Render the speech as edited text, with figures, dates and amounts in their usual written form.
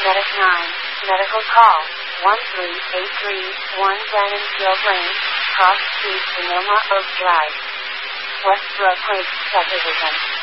Medic 9, medical call, 13831 Dannenfield Lane, Cross Street, Sonoma Oak Drive, Westbrook Lake Subdivision.